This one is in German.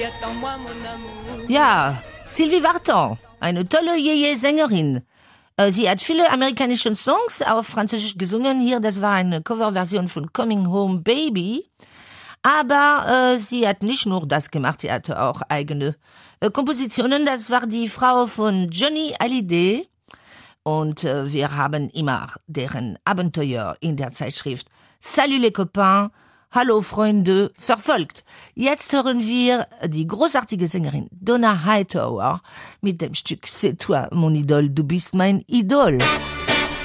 Ja, Sylvie Vartan, eine tolle Sängerin. Sie hat viele amerikanische Songs auf Französisch gesungen. Hier, das war eine Coverversion von Coming Home Baby. Aber sie hat nicht nur das gemacht, sie hatte auch eigene Kompositionen. Das war die Frau von Johnny Hallyday. Und wir haben immer deren Abenteuer in der Zeitschrift Salut les copains, Hallo Freunde verfolgt. Jetzt hören wir die großartige Sängerin Donna Hightower mit dem Stück C'est toi mon idole, du bist mein Idol.